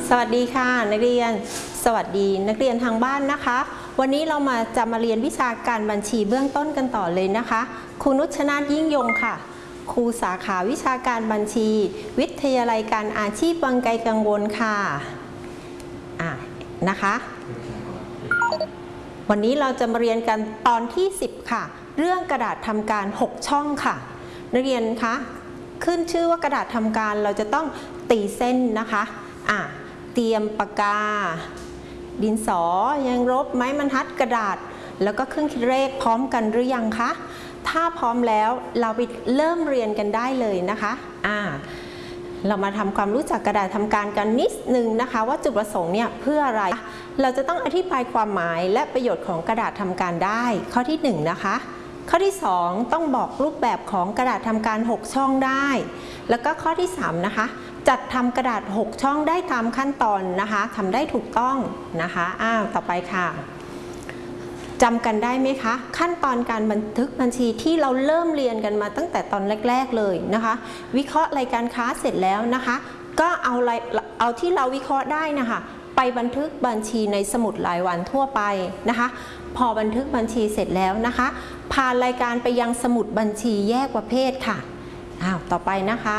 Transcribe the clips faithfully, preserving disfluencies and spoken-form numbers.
สวัสดีค่ะนักเรียนสวัสดีนักเรียนทางบ้านนะคะวันนี้เรามาจะมาเรียนวิชาการบัญชีเบื้องต้นกันต่อเลยนะคะครูนุชนาถยิ่งยงค่ะครูสาขาวิชาการบัญชี วิทยาลัยการอาชีพวังไกลกังวลค่ะอ่านะคะวันนี้เราจะมาเรียนกันตอนที่สิบค่ะเรื่องกระดาษทำการหกช่องค่ะนักเรียนคะขึ้นชื่อว่ากระดาษทำการเราจะต้องตีเส้นนะคะอ่าเตรียมปากกาดินสอยังลบไม้บรรทัดกระดาษแล้วก็เครื่องคิดเลขพร้อมกันหรือยังคะถ้าพร้อมแล้วเราไปเริ่มเรียนกันได้เลยนะคะอ่าเรามาทำความรู้จักกระดาษทำการกันนิดนึงนะคะว่าจุดประสงค์เนี่ยเพื่ออะไรเราจะต้องอธิบายความหมายและประโยชน์ของกระดาษทำการได้ข้อที่หนึ่งนะคะข้อที่สองต้องบอกรูปแบบของกระดาษทำการหกช่องได้แล้วก็ข้อที่สามนะคะจัดทำกระดาษหกช่องได้ตามขั้นตอนนะคะทำได้ถูกต้องนะคะอ้าวต่อไปค่ะจำกันได้ไหมคะขั้นตอนการบันทึกบัญชีที่เราเริ่มเรียนกันมาตั้งแต่ตอนแรกๆเลยนะคะวิเคราะห์รายการค้าเสร็จแล้วนะคะก็เอาเอาที่เราวิเคราะห์ได้นะคะไปบันทึกบัญชีในสมุดรายวันทั่วไปนะคะพอบันทึกบัญชีเสร็จแล้วนะคะพารายการไปยังสมุดบัญชีแยกประเภทค่ะอ้าวต่อไปนะคะ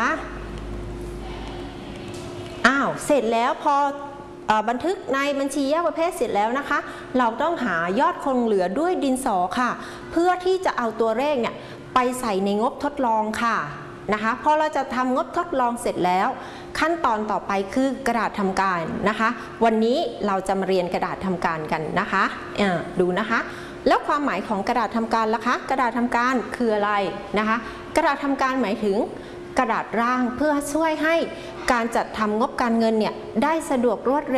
อ้าวเสร็จแล้วพอบันทึกในบัญชีแยกประเภทเสร็จแล้วนะคะเราต้องหายอดคงเหลือด้วยดินสอค่ะเพื่อที่จะเอาตัวเลขเนี่ยไปใส่ในงบทดลองค่ะนะคะพอเราจะทำงบทดลองเสร็จแล้วขั้นตอนต่อไปคือกระดาษทำการนะคะวันนี้เราจะมาเรียนกระดาษทำการกันนะคะดูนะคะแล้วความหมายของกระดาษทำการล่ะคะกระดาษทำการคืออะไรนะคะกระดาษทำการหมายถึงกระดาษร่างเพื่อช่วยให้การจัดทำงบการเงินเนี่ยได้สะดวกรวดเร็ว